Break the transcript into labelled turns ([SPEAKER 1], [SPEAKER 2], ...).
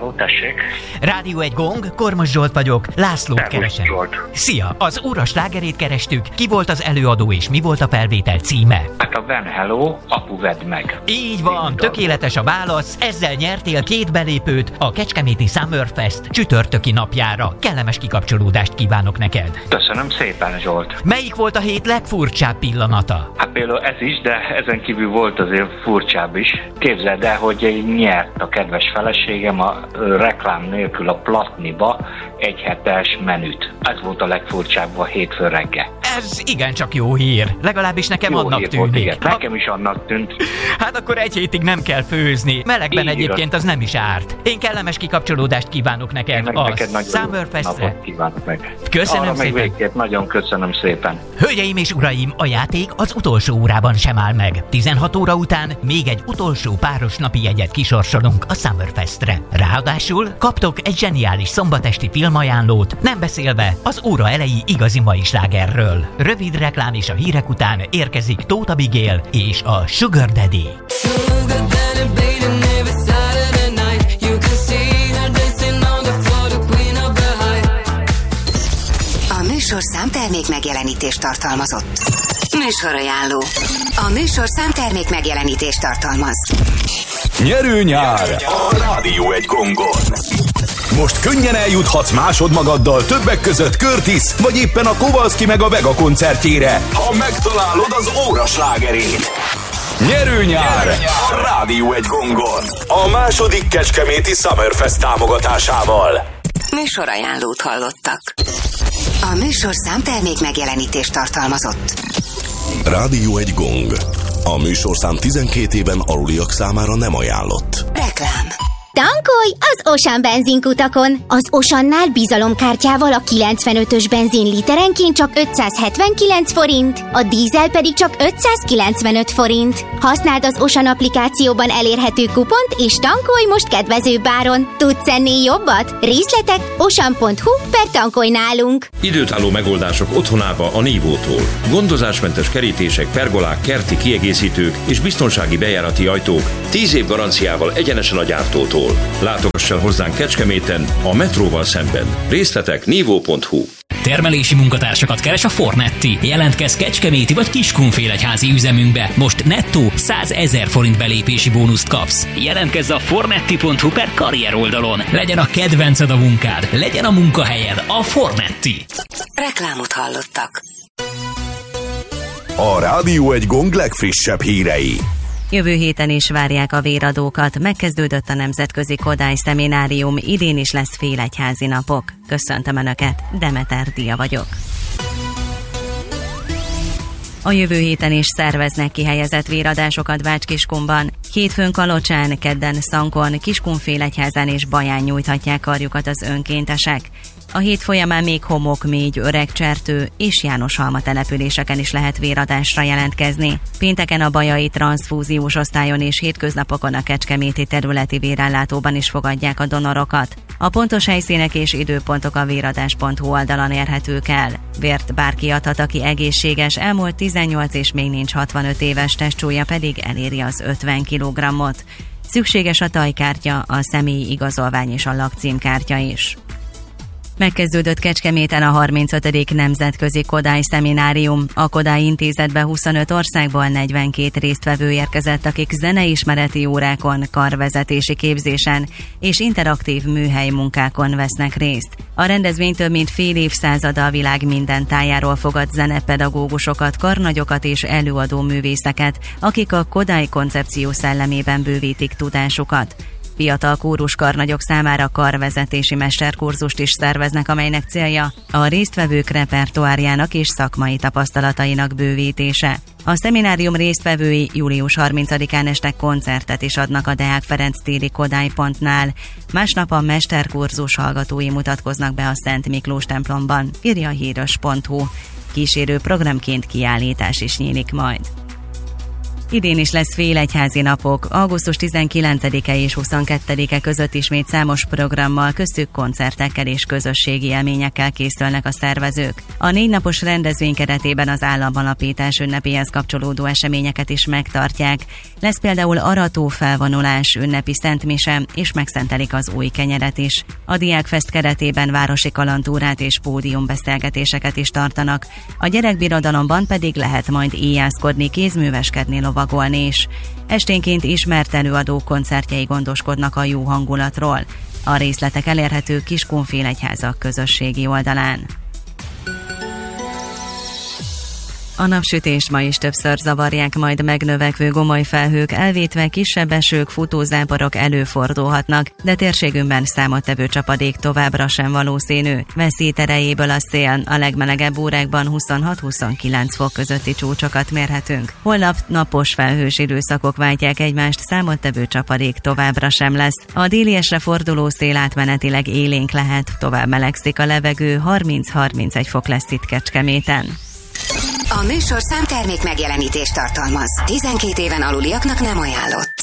[SPEAKER 1] Háló, tessék.
[SPEAKER 2] Rádió egy gong, Kormos Zsolt vagyok, Lászlót keresem.
[SPEAKER 1] Zsolt.
[SPEAKER 2] Szia, az Óra slágerét kerestük, ki volt az előadó és mi volt a felvétel címe?
[SPEAKER 1] Hát a Van Hello, Apu vedd meg.
[SPEAKER 2] Így van, tökéletes a válasz, ezzel nyertél 2 belépőt a Kecskeméti Summerfest csütörtöki napjára. Kellemes kikapcsolódást kívánok neked.
[SPEAKER 1] Köszönöm szépen, Zsolt.
[SPEAKER 2] Melyik volt a hét legfurcsább pillanata?
[SPEAKER 1] Hát például ez is, de ezen kívül volt azért furcsább is. Képzeld el, hogy nyert a kedves feleségem a reklám nélkül a Platniba egy hetes menüt. Ez volt a legfurcsább a hétfő reggel.
[SPEAKER 2] Ez igencsak jó hír. Legalábbis nekem
[SPEAKER 1] jó
[SPEAKER 2] annak
[SPEAKER 1] hír
[SPEAKER 2] tűnik.
[SPEAKER 1] Volt, igen. Nekem is annak tűnt.
[SPEAKER 2] Hát akkor egy hétig nem kell főzni. Melegben
[SPEAKER 1] így
[SPEAKER 2] egyébként az nem is árt. Én kellemes kikapcsolódást kívánok neked a Summerfestre.
[SPEAKER 1] Kívánok meg.
[SPEAKER 2] Köszönöm
[SPEAKER 1] arra
[SPEAKER 2] szépen.
[SPEAKER 1] Meg végét, nagyon köszönöm szépen.
[SPEAKER 2] Hölgyeim és uraim, a játék az utolsó órában sem áll meg. 16 óra után még egy utolsó páros napi jegyet kisorsolunk a Summerfestre. Ráadásul kaptok egy zseniális szombatesti filmajánlót, nem beszélve az óra elejé igazi mai slágerről. Rövid reklám és a hírek után érkezik Tóth Abigail és a Sugar Daddy.
[SPEAKER 3] A műsor számtermék megjelenítést tartalmazott. Műsorajánló. A műsor számtermék megjelenítést tartalmaz.
[SPEAKER 4] Nyerő nyár a Rádió egy gongon. Most könnyen eljuthatsz másodmagaddal többek között Curtis, vagy éppen a Kowalski meg a Vega koncertjére, ha megtalálod az óra slágerét. Nyerő nyár a Rádió egy gongon. A második kecskeméti Summerfest támogatásával.
[SPEAKER 3] Műsorajánlót hallottak. A műsor számtermék megjelenítést tartalmazott.
[SPEAKER 5] Rádió egy gong. A műsorszám 12 éven aluliak számára nem ajánlott.
[SPEAKER 3] Reklám.
[SPEAKER 6] Tankolj az Ocean benzinkutakon! Az Oceannál bizalomkártyával a 95-ös benzin literenként csak 579 forint, a dízel pedig csak 595 forint. Használd az Ocean applikációban elérhető kupont, és tankolj most kedvezőbb áron. Tudsz ennél jobbat? Részletek ocean.hu/tankolj nálunk.
[SPEAKER 7] Időtálló megoldások otthonába a Nívótól. Gondozásmentes kerítések, pergolák, kerti kiegészítők és biztonsági bejárati ajtók 10 év garanciával egyenesen a gyártótól. Látogass el hozzánk Kecskeméten, a metróval szemben. Részletek nivó.hu.
[SPEAKER 8] Termelési munkatársakat keres a Fornetti. Jelentkezz kecskeméti vagy Kiskunfélegyházi üzemünkbe. Most nettó 100 000 forint belépési bónuszt kapsz. Jelentkezz a fornetti.hu/karrier oldalon. Legyen a kedvenced a munkád, legyen a munkahelyed a Fornetti.
[SPEAKER 3] Reklámot hallottak.
[SPEAKER 5] A Rádió egy gong legfrissebb hírei.
[SPEAKER 9] Jövő héten is várják a véradókat, megkezdődött a Nemzetközi Kodály Szeminárium, idén is lesz félegyházi napok. Köszöntöm Önöket, Demeter Dia vagyok. A jövő héten is szerveznek kihelyezett véradásokat Bács-Kiskunban. Hétfőn Kalocsán, kedden Szankon, Kiskunfélegyházán és Baján nyújthatják karjukat az önkéntesek. A hét folyamán még Homokmégy, Öregcsertő és Jánoshalma településeken is lehet véradásra jelentkezni. Pénteken a bajai transzfúziós osztályon és hétköznapokon a kecskeméti területi vérellátóban is fogadják a donorokat. A pontos helyszínek és időpontok a véradás.hu oldalon érhetők el. Vért bárki adhat, aki egészséges, elmúlt 18 és még nincs 65 éves, testsúlya pedig eléri az 50 kg-ot. Szükséges a tajkártya, a személyi igazolvány és a lakcímkártya is. Megkezdődött Kecskeméten a 35. Nemzetközi Kodály Szeminárium. A Kodály Intézetbe 25 országból 42 résztvevő érkezett, akik zeneismereti órákon, karvezetési képzésen és interaktív műhely munkákon vesznek részt. A rendezvény több mint fél évszázada a világ minden tájáról fogad zenepedagógusokat, karnagyokat és előadó művészeket, akik a Kodály koncepció szellemében bővítik tudásukat. Fiatal kóruskarnagyok számára karvezetési mesterkurzust is szerveznek, amelynek célja a résztvevők repertoárjának és szakmai tapasztalatainak bővítése. A szeminárium résztvevői július 30-án este koncertet is adnak a Deák Ferenc téri Kodály-pontnál. Másnap a mesterkurzus hallgatói mutatkoznak be a Szent Miklós templomban, írja a híros.hu. Kísérő programként kiállítás is nyílik majd. Idén is lesz félegyházi napok. Augusztus 19-e és 22-e között ismét számos programmal, köztük koncertekkel és közösségi élményekkel készülnek a szervezők. A 4 napos rendezvény keretében az államalapítás ünnepéhez kapcsolódó eseményeket is megtartják. Lesz például aratófelvonulás, ünnepi szentmise, és megszentelik az új kenyeret is. A Diákfest keretében városi kalandtúrát és pódiumbeszélgetéseket is tartanak. A gyerekbirodalomban pedig lehet majd éjjászkodni, kézműveskedni, lovagolni is. Esténként ismert előadók koncertjei gondoskodnak a jó hangulatról. A részletek elérhetők Kiskunfélegyháza közösségi oldalán. A napsütést ma is többször zavarják majd megnövekvő gomolyfelhők, elvétve kisebb esők, futózáporok előfordulhatnak, de térségünkben számottevő csapadék továbbra sem valószínű. Veszít erejéből a szél, a legmelegebb órákban 26-29 fok közötti csúcsokat mérhetünk. Holnap napos felhős időszakok váltják egymást, számottevő csapadék továbbra sem lesz. A déliesre forduló szél átmenetileg élénk lehet, tovább melegszik a levegő, 30-31 fok lesz itt Kecskeméten.
[SPEAKER 3] A műsorszám termék megjelenítést tartalmaz. 12 éven aluliaknak nem ajánlott.